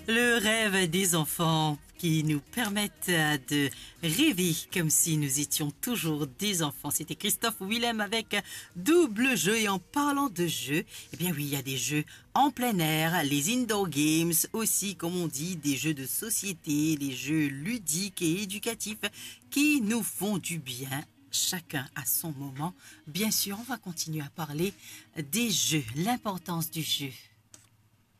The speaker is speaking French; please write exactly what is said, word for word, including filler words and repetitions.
Le rêve des enfants qui nous permettent de rêver comme si nous étions toujours des enfants. C'était Christophe Willem avec Double Jeu. Et en parlant de jeux, eh bien oui, il y a des jeux en plein air, les indoor games aussi, comme on dit, des jeux de société, des jeux ludiques et éducatifs qui nous font du bien. Chacun à son moment. Bien sûr, on va continuer à parler des jeux, l'importance du jeu.